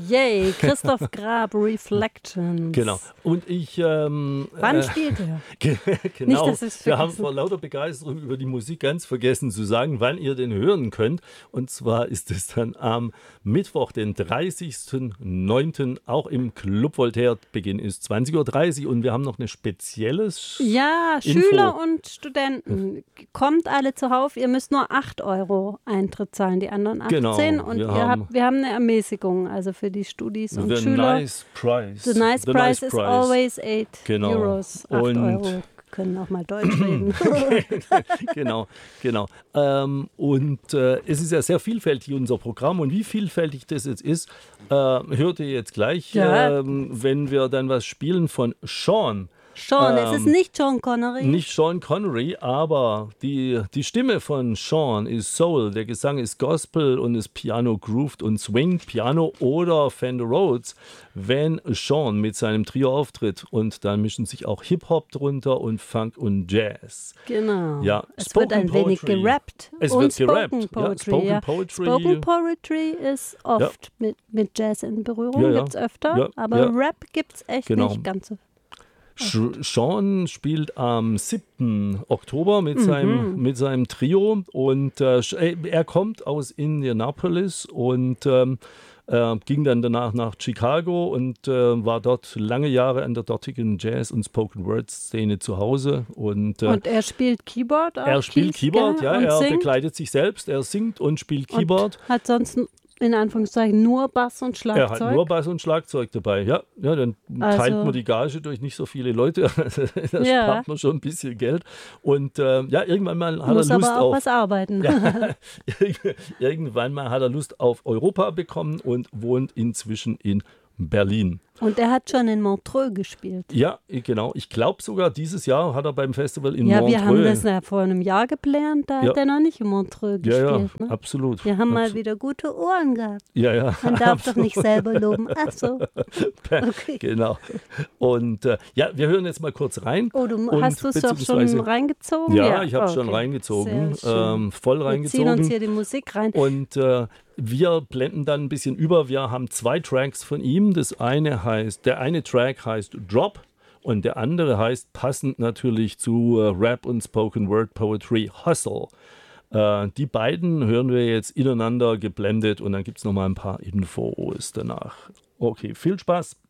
Yay, Christoph Grab, Reflections. Genau. Und ich... Wann spielt er? Genau. Nicht, dass Wir haben vor lauter Begeisterung über die Musik ganz vergessen zu sagen, wann ihr den hören könnt. Und zwar ist es dann am Mittwoch, den 30.09. auch im Club Voltaire. Beginn ist 20.30 Uhr. Und wir haben noch eine spezielles Ja, Info. Schüler und Studenten, kommt alle zuhauf. Ihr müsst nur 8 € Eintritt zahlen, die anderen 18. Genau, Und wir wir haben eine Ermäßigung, also für die Studis und The Schüler. nice price. The nice price is always 8 Genau. Euros. 8 Und Euro. Können auch mal Deutsch reden. Genau. Es ist ja sehr vielfältig, unser Programm. Und wie vielfältig das jetzt ist, hört ihr jetzt gleich, Ja. wenn wir dann was spielen von Sean. Sean, es ist nicht Sean Connery. Nicht Sean Connery, aber die Stimme von Sean ist Soul, der Gesang ist Gospel und das Piano grooved und swingt Piano oder Fender Rhodes, wenn Sean mit seinem Trio auftritt. Und dann mischen sich auch Hip-Hop drunter und Funk und Jazz. Genau. Ja, Es wird ein wenig Poetry. gerappt. Es und wird gerappt. Spoken Poetry. Ja, Spoken Ja. Poetry. Spoken Poetry ist oft mit Jazz in Berührung, Ja, ja. gibt es öfter. Ja, aber ja. Rap gibt es echt Genau. nicht ganz so. Sean spielt am 7. Oktober mit seinem Trio und er kommt aus Indianapolis und ging dann danach nach Chicago und war dort lange Jahre an der dortigen Jazz- und Spoken-Word-Szene zu Hause. Und er spielt Keyboard auch? er spielt Keyboard, ja, und er singt? begleitet sich selbst, er singt und spielt Keyboard. Und hat sonst in Anführungszeichen nur Bass und Schlagzeug? Er hat nur Bass und Schlagzeug dabei, ja. Dann teilt man die Gage durch nicht so viele Leute. Da spart man schon ein bisschen Geld. Und irgendwann mal hat er Lust aber auch auf... was arbeiten. Ja, irgendwann mal hat er Lust auf Europa bekommen und wohnt inzwischen in Berlin. Und er hat schon in Montreux gespielt. Ja, genau. Ich glaube sogar, dieses Jahr hat er beim Festival in Montreux... Ja, wir haben das ja vor einem Jahr geplant, da hat er noch nicht in Montreux gespielt. Ja, ne? absolut. Wir haben mal wieder gute Ohren gehabt. Ja. Man darf doch nicht selber loben. Ach so. Okay. Genau. Und wir hören jetzt mal kurz rein. Oh, hast du es doch schon reingezogen? Ja, ich habe es schon reingezogen. Voll reingezogen. Wir ziehen uns hier die Musik rein. Und wir blenden dann ein bisschen über. Wir haben 2 Tracks von ihm. Der eine Track heißt Drop und der andere heißt, passend natürlich zu Rap und Spoken Word Poetry, Hustle. Die beiden hören wir jetzt ineinander geblendet und dann gibt es nochmal ein paar Infos danach. Okay, viel Spaß.